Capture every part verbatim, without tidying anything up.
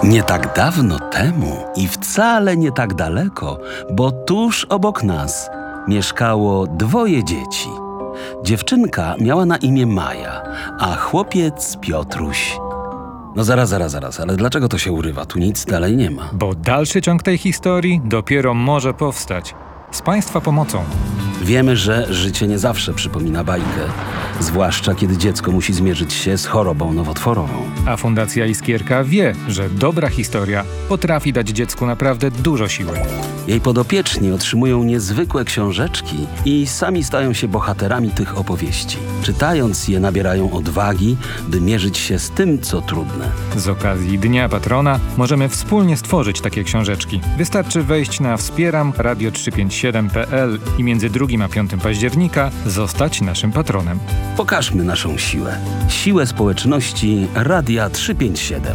Nie tak dawno temu i wcale nie tak daleko, bo tuż obok nas mieszkało dwoje dzieci. Dziewczynka miała na imię Maja, a chłopiec Piotruś. No zaraz, zaraz, zaraz, ale dlaczego to się urywa? Tu nic dalej nie ma. Bo dalszy ciąg tej historii dopiero może powstać. Z Państwa pomocą. Wiemy, że życie nie zawsze przypomina bajkę, zwłaszcza kiedy dziecko musi zmierzyć się z chorobą nowotworową. A Fundacja Iskierka wie, że dobra historia potrafi dać dziecku naprawdę dużo siły. Jej podopieczni otrzymują niezwykłe książeczki i sami stają się bohaterami tych opowieści. Czytając je, nabierają odwagi, by mierzyć się z tym, co trudne. Z okazji Dnia Patrona możemy wspólnie stworzyć takie książeczki. Wystarczy wejść na wspieram radio trzysta pięćdziesiąt siedem kropka p l i między drugim a piątym października zostać naszym patronem. Pokażmy naszą siłę. Siłę społeczności Radia trzysta pięćdziesiąt siedem.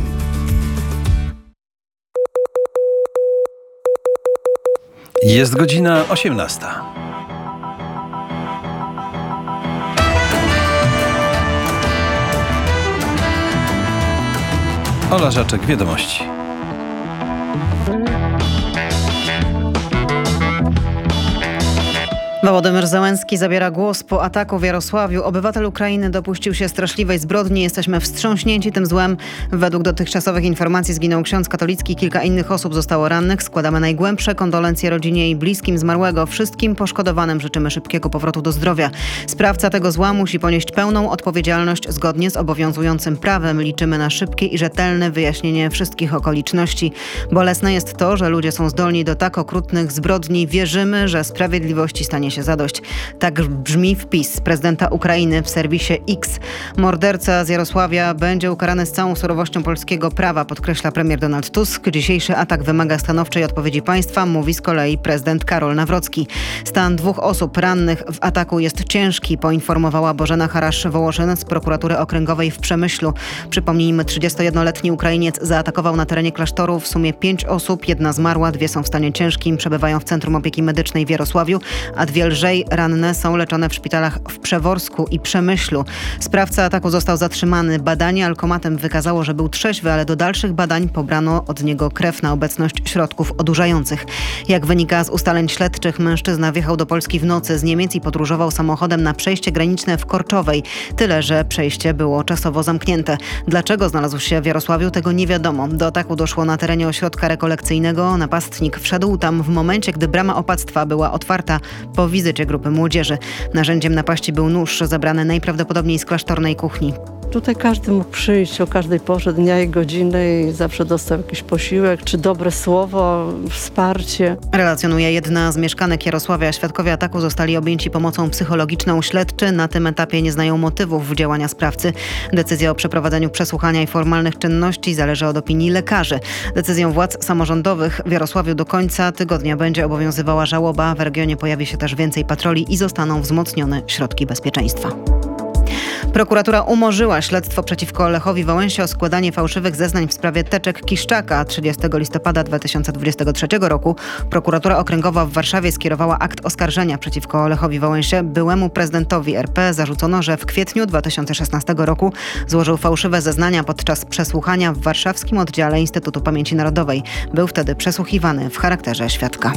Jest godzina osiemnasta. Ola Żaczek, wiadomości. Wołodymyr Zełenski zabiera głos po ataku w Jarosławiu. Obywatel Ukrainy dopuścił się straszliwej zbrodni. Jesteśmy wstrząśnięci tym złem. Według dotychczasowych informacji zginął ksiądz katolicki, kilka innych osób zostało rannych. Składamy najgłębsze kondolencje rodzinie i bliskim zmarłego. Wszystkim poszkodowanym życzymy szybkiego powrotu do zdrowia. Sprawca tego zła musi ponieść pełną odpowiedzialność zgodnie z obowiązującym prawem. Liczymy na szybkie i rzetelne wyjaśnienie wszystkich okoliczności. Bolesne jest to, że ludzie są zdolni do tak okrutnych zbrodni. Wierzymy, że sprawiedliwości stanie się zadość. Tak brzmi wpis prezydenta Ukrainy w serwisie X. Morderca z Jarosławia będzie ukarany z całą surowością polskiego prawa, podkreśla premier Donald Tusk. Dzisiejszy atak wymaga stanowczej odpowiedzi państwa, mówi z kolei prezydent Karol Nawrocki. Stan dwóch osób rannych w ataku jest ciężki, poinformowała Bożena Harasz-Wołoszyn z prokuratury okręgowej w Przemyślu. Przypomnijmy, trzydziestojednoletni Ukrainiec zaatakował na terenie klasztoru w sumie pięć osób. Jedna zmarła, dwie są w stanie ciężkim, przebywają w Centrum Opieki Medycznej w Jarosławiu, a dwie lżej ranne są leczone w szpitalach w Przeworsku i Przemyślu. Sprawca ataku został zatrzymany. Badanie alkomatem wykazało, że był trzeźwy, ale do dalszych badań pobrano od niego krew na obecność środków odurzających. Jak wynika z ustaleń śledczych, mężczyzna wjechał do Polski w nocy z Niemiec i podróżował samochodem na przejście graniczne w Korczowej. Tyle, że przejście było czasowo zamknięte. Dlaczego znalazł się w Jarosławiu, tego nie wiadomo. Do ataku doszło na terenie ośrodka rekolekcyjnego. Napastnik wszedł tam w momencie, gdy brama opactwa była otwarta po wizycie grupy młodzieży. Narzędziem napaści był nóż zabrany najprawdopodobniej z klasztornej kuchni. Tutaj każdy mógł przyjść o każdej porze dnia i godziny i zawsze dostał jakiś posiłek, czy dobre słowo, wsparcie. Relacjonuje jedna z mieszkanek Jarosławia. Świadkowie ataku zostali objęci pomocą psychologiczną. Śledczy na tym etapie nie znają motywów działania sprawcy. Decyzja o przeprowadzeniu przesłuchania i formalnych czynności zależy od opinii lekarzy. Decyzją władz samorządowych w Jarosławiu do końca tygodnia będzie obowiązywała żałoba. W regionie pojawi się też więcej patroli i zostaną wzmocnione środki bezpieczeństwa. Prokuratura umorzyła śledztwo przeciwko Lechowi Wałęsie o składanie fałszywych zeznań w sprawie teczek Kiszczaka. trzydziestego listopada dwa tysiące dwudziestego trzeciego roku prokuratura okręgowa w Warszawie skierowała akt oskarżenia przeciwko Lechowi Wałęsie. Byłemu prezydentowi R P zarzucono, że w kwietniu dwa tysiące szesnastego roku złożył fałszywe zeznania podczas przesłuchania w warszawskim oddziale Instytutu Pamięci Narodowej. Był wtedy przesłuchiwany w charakterze świadka.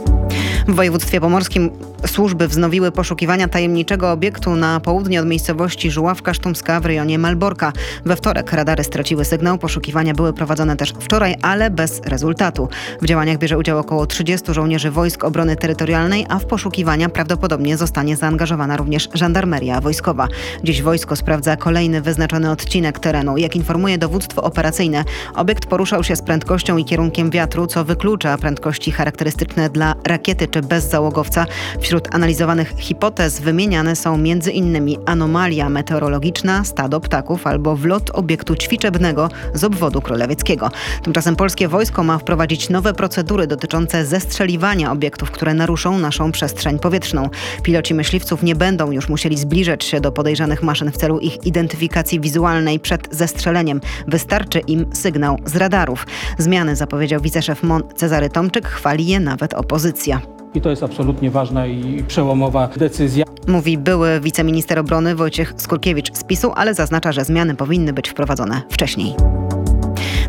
W województwie pomorskim służby wznowiły poszukiwania tajemniczego obiektu na południe od miejscowości Żuławka Sztumska w rejonie Malborka. We wtorek radary straciły sygnał. Poszukiwania były prowadzone też wczoraj, ale bez rezultatu. W działaniach bierze udział około trzydziestu żołnierzy Wojsk Obrony Terytorialnej, a w poszukiwania prawdopodobnie zostanie zaangażowana również żandarmeria wojskowa. Dziś wojsko sprawdza kolejny wyznaczony odcinek terenu. Jak informuje dowództwo operacyjne, obiekt poruszał się z prędkością i kierunkiem wiatru, co wyklucza prędkości charakterystyczne dla rakiety czy bezzałogowca. Wśród analizowanych hipotez wymieniane są między innymi anomalia meteorologiczna, stado ptaków albo wlot obiektu ćwiczebnego z obwodu krolewieckiego. Tymczasem polskie wojsko ma wprowadzić nowe procedury dotyczące zestrzeliwania obiektów, które naruszą naszą przestrzeń powietrzną. Piloci myśliwców nie będą już musieli zbliżać się do podejrzanych maszyn w celu ich identyfikacji wizualnej przed zestrzeleniem. Wystarczy im sygnał z radarów. Zmiany zapowiedział wiceszef M O N Cezary Tomczyk, chwali je nawet opozycja. I to jest absolutnie ważna i przełomowa decyzja. Mówi były wiceminister obrony Wojciech Skurkiewicz z PiSu, ale zaznacza, że zmiany powinny być wprowadzone wcześniej.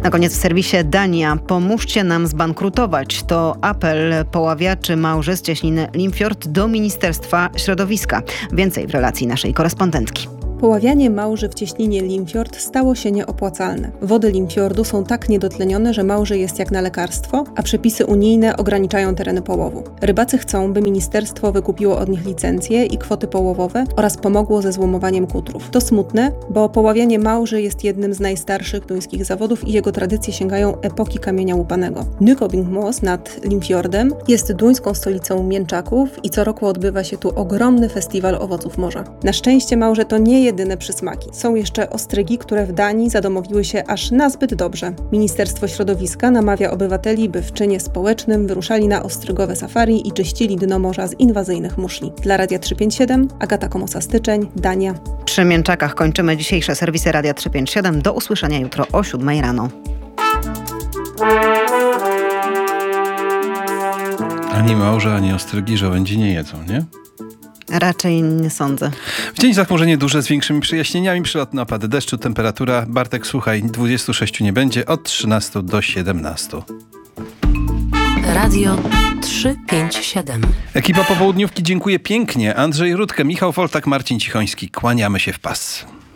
Na koniec w serwisie Dania. Pomóżcie nam zbankrutować. To apel poławiaczy małży z Cieśniny Limfjord do Ministerstwa Środowiska. Więcej w relacji naszej korespondentki. Poławianie małży w Cieśninie Limfjord stało się nieopłacalne. Wody Limfjordu są tak niedotlenione, że małże jest jak na lekarstwo, a przepisy unijne ograniczają tereny połowu. Rybacy chcą, by ministerstwo wykupiło od nich licencje i kwoty połowowe oraz pomogło ze złomowaniem kutrów. To smutne, bo poławianie małży jest jednym z najstarszych duńskich zawodów i jego tradycje sięgają epoki kamienia łupanego. Nykøbing nad Limfjordem jest duńską stolicą mięczaków i co roku odbywa się tu ogromny festiwal owoców morza. Na szczęście małże to nie jedyne przysmaki. Są jeszcze ostrygi, które w Danii zadomowiły się aż nazbyt dobrze. Ministerstwo Środowiska namawia obywateli, by w czynie społecznym wyruszali na ostrygowe safari i czyścili dno morza z inwazyjnych muszli. Dla Radia trzysta pięćdziesiąt siedem, Agata Komosa-Styczeń, Dania. Przy Mięczakach kończymy dzisiejsze serwisy Radia trzysta pięćdziesiąt siedem. Do usłyszenia jutro o siódmej rano. Ani małże, ani ostrygi żołędzi nie jedzą, nie? Raczej nie sądzę. W dzień zachmurzenie duże z większymi przejaśnieniami, przelotny opady deszczu, temperatura, Bartek, słuchaj, dwudziestu sześciu nie będzie, od trzynastu do siedemnastu. Radio trzysta pięćdziesiąt siedem. Ekipa popołudniówki dziękuję pięknie. Andrzej Rutkę, Michał Woltak, Marcin Cichoński. Kłaniamy się w pas.